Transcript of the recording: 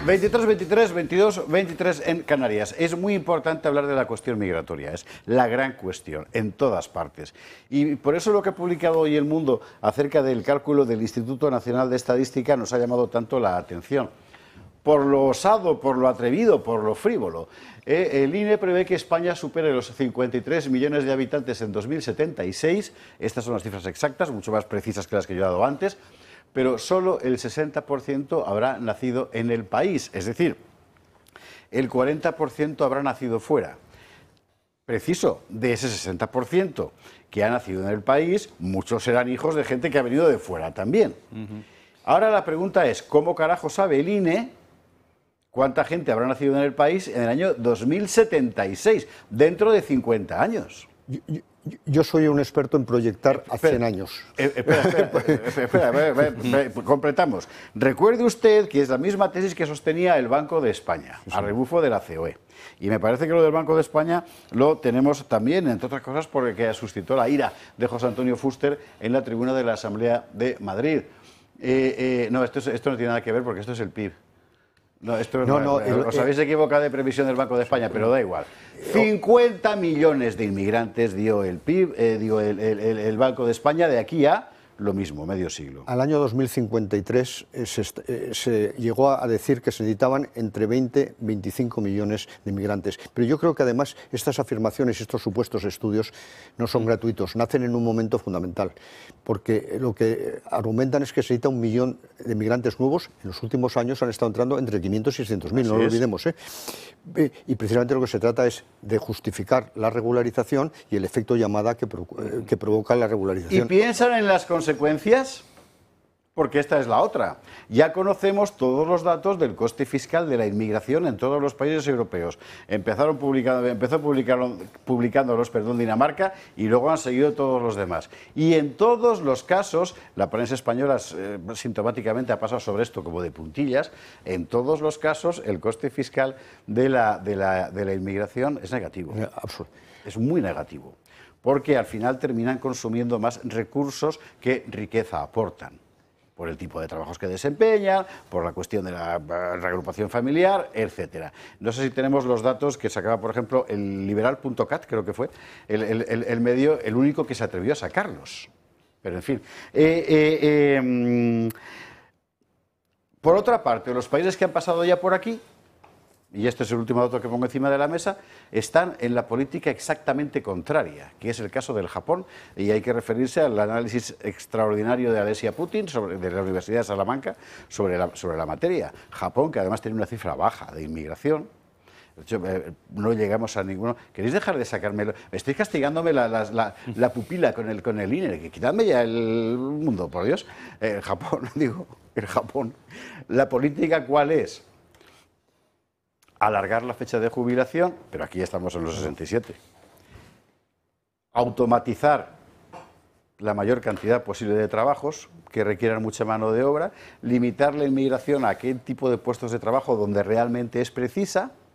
23, 23, 22, 23 en Canarias. Es muy importante hablar de la cuestión migratoria, es la gran cuestión en todas partes. Y por eso lo que ha publicado hoy El Mundo acerca del cálculo del Instituto Nacional de Estadística nos ha llamado tanto la atención. Por lo osado, por lo atrevido, por lo frívolo. El INE prevé que España supere los 53 millones de habitantes en 2076. Estas son las cifras exactas, mucho más precisas que las que yo he dado antes. Pero solo el 60% habrá nacido en el país, es decir, el 40% habrá nacido fuera. Preciso, de ese 60% que ha nacido en el país, muchos serán hijos de gente que ha venido de fuera también. Ahora la pregunta es, ¿cómo carajo sabe el INE cuánta gente habrá nacido en el país en el año 2076, dentro de 50 años? Yo soy un experto en proyectar a 100 años. Espera, completamos. Recuerde usted que es la misma tesis que sostenía el Banco de España, a rebufo de la COE. Y me parece que lo del Banco de España lo tenemos también, entre otras cosas, porque suscitó la ira de José Antonio Fuster en la tribuna de la Asamblea de Madrid. No, esto no tiene nada que ver porque esto es el PIB. No, os habéis equivocado de previsión del Banco de España, pero da igual. 50 millones de inmigrantes dio el PIB, dio el Banco de España de aquí a lo mismo, medio siglo. Al año 2053 se llegó a decir que se necesitaban entre 20 y 25 millones de inmigrantes. Pero yo creo que además estas afirmaciones y estos supuestos estudios no son gratuitos, nacen en un momento fundamental. Porque lo que argumentan es que se necesita 1 millón de inmigrantes nuevos. En los últimos años han estado entrando entre 500 y 600 mil, no lo olvidemos. Y precisamente lo que se trata es de justificar la regularización y el efecto llamada que provoca la regularización. ¿Y piensan en las consecuencias? Porque esta es la otra. Ya conocemos todos los datos del coste fiscal de la inmigración en todos los países europeos. Empezó publicándolos Dinamarca y luego han seguido todos los demás. Y en todos los casos, la prensa española sintomáticamente ha pasado sobre esto como de puntillas, en todos los casos el coste fiscal de la inmigración es negativo. Es muy negativo. Porque al final terminan consumiendo más recursos que riqueza aportan. Por el tipo de trabajos que desempeñan, por la cuestión de la reagrupación familiar, etcétera. No sé si tenemos los datos que sacaba, por ejemplo, el liberal.cat, creo que fue, el medio, el único que se atrevió a sacarlos. Pero, en fin. Por otra parte, los países que han pasado ya por aquí, y este es el último dato que pongo encima de la mesa, están en la política exactamente contraria, que es el caso del Japón, y hay que referirse al análisis extraordinario de Alessia Putin de la Universidad de Salamanca sobre la materia. Japón, que además tiene una cifra baja de inmigración, de hecho, no llegamos a ninguno. ¿Queréis dejar de sacármelo? Estáis castigándome la pupila con el INE, quitadme ya el mundo, por Dios. El Japón, ¿la política cuál es? Alargar la fecha de jubilación, pero aquí estamos en los 67. Automatizar la mayor cantidad posible de trabajos que requieran mucha mano de obra, limitar la inmigración a aquel tipo de puestos de trabajo donde realmente es precisa